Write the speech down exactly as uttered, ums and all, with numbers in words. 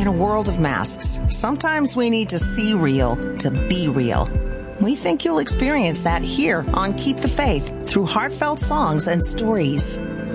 In a world of masks, sometimes we need to see real to be real. We think you'll experience that here on Keep the Faith through heartfelt songs and stories.